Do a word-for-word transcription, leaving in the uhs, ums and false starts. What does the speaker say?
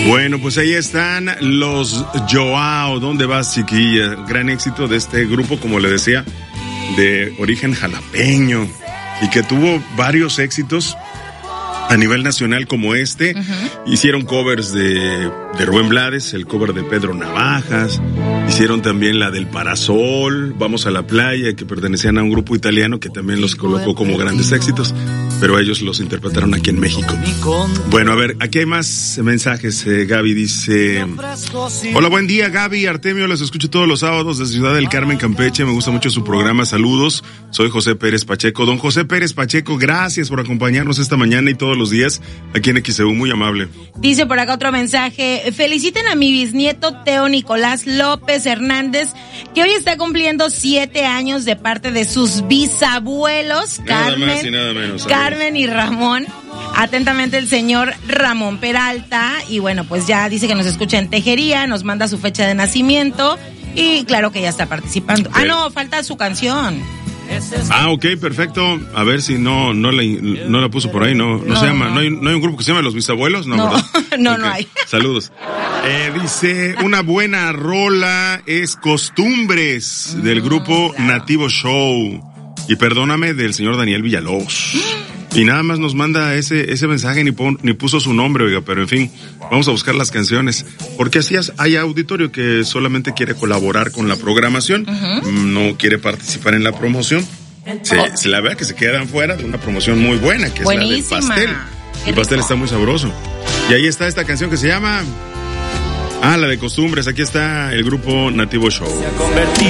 Bueno, pues ahí están los Joao. ¿Dónde vas, chiquilla? Gran éxito de este grupo, como le decía, de origen jalapeño y que tuvo varios éxitos a nivel nacional como este. Uh-huh. Hicieron covers de, de Rubén Blades, el cover de Pedro Navajas. Hicieron también la del Parasol, Vamos a la Playa, que pertenecían a un grupo italiano que también los colocó como grandes éxitos, pero ellos los interpretaron aquí en México. Bueno, a ver, aquí hay más mensajes. eh, Gaby dice: hola, buen día, Gaby, Artemio, los escucho todos los sábados desde Ciudad del Carmen, Campeche, me gusta mucho su programa, saludos, soy José Pérez Pacheco. Don José Pérez Pacheco, gracias por acompañarnos esta mañana y todos los días aquí en X E U, muy amable. Dice por acá otro mensaje: feliciten a mi bisnieto Teo Nicolás López Hernández, que hoy está cumpliendo siete años de parte de sus bisabuelos, Nada Carmen, más y nada menos, Carmen y Ramón. Atentamente el señor Ramón Peralta. Y bueno, pues ya dice que nos escucha en Tejería, nos manda su fecha de nacimiento y claro que ya está participando. Okay. Ah, no, falta su canción. Ah, ok, perfecto. A ver si no no la, no la puso por ahí, no no, no se llama, no. No, hay, no hay un grupo que se llama Los Bisabuelos, no, no, ¿verdad? no, okay. No hay. Saludos. Eh, dice, una buena rola es Costumbres, mm, del grupo claro. Nativo Show. Y perdóname, del señor Daniel Villalobos. Y nada más nos manda ese ese mensaje, ni, pon, ni puso su nombre, oiga, pero en fin, vamos a buscar las canciones. Porque así es, hay auditorio que solamente quiere colaborar con la programación, uh-huh. no quiere participar en la promoción. Se, oh. se la vea que se quedan fuera de una promoción muy buena, que Buenísima. Es la del pastel. Qué el pastel rico. Está muy sabroso. Y ahí está esta canción que se llama... Ah, la de Costumbres. Aquí está el grupo Nativo Show. Se ha convertido